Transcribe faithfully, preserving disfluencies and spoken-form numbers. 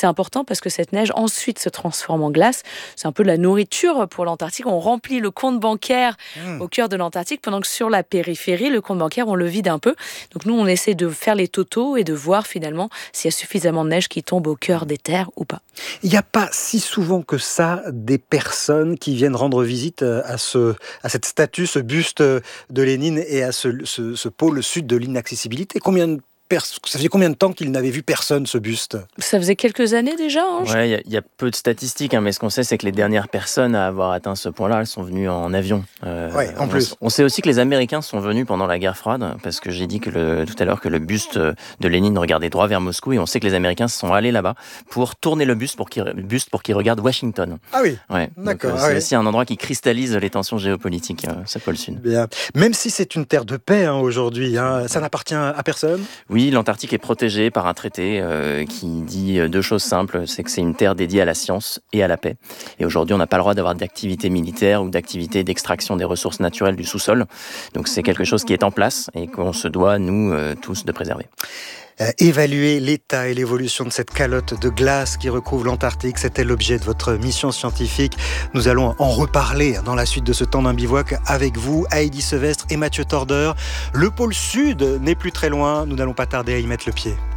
c'est important parce que cette neige ensuite se transforme en glace. C'est un peu de la nourriture pour l'Antarctique. On remplit le compte bancaire mmh. au cœur de l'Antarctique, pendant que sur la périphérie, le compte bancaire, on le vide un peu. Donc nous, on essaie de faire les totaux et de voir finalement s'il y a suffisamment de neige qui tombe au cœur des terres ou pas. Il n'y a pas si souvent que ça des personnes qui viennent rendre visite à, ce, à cette statue, ce buste de Lénine et à ce, ce, ce pôle sud de l'inaccessibilité. Combien de Ça faisait combien de temps qu'il n'avait vu personne, ce buste ? Ça faisait quelques années déjà. Hein, ouais, il y, y a peu de statistiques, hein, mais ce qu'on sait, c'est que les dernières personnes à avoir atteint ce point-là, elles sont venues en avion. Euh, ouais, en on, plus. On sait aussi que les Américains sont venus pendant la guerre froide, parce que j'ai dit que le, tout à l'heure que le buste de Lénine regardait droit vers Moscou, et on sait que les Américains sont allés là-bas pour tourner le buste pour qu'il, buste pour qu'il regarde Washington. Ah oui, ouais, d'accord. Donc, euh, ah c'est oui. aussi un endroit qui cristallise les tensions géopolitiques, euh, ce pôle sud. Bien. Même si c'est une terre de paix hein, aujourd'hui, hein, ça n'appartient à personne ? Oui, l'Antarctique est protégée par un traité euh, qui dit deux choses simples, c'est que c'est une terre dédiée à la science et à la paix. Et aujourd'hui, on n'a pas le droit d'avoir d'activités militaires ou d'activités d'extraction des ressources naturelles du sous-sol. Donc c'est quelque chose qui est en place et qu'on se doit, nous, euh, tous, de préserver. Euh, évaluer l'état et l'évolution de cette calotte de glace qui recouvre l'Antarctique, c'était l'objet de votre mission scientifique. Nous allons en reparler dans la suite de ce temps d'un bivouac avec vous, Heidi Sevestre et Mathieu Torder. Le pôle sud n'est plus très loin, nous n'allons pas tarder à y mettre le pied.